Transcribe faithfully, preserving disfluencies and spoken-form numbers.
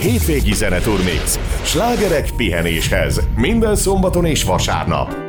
Hétvégi Zeneturmix. Slágerek pihenéshez. Minden szombaton és vasárnap.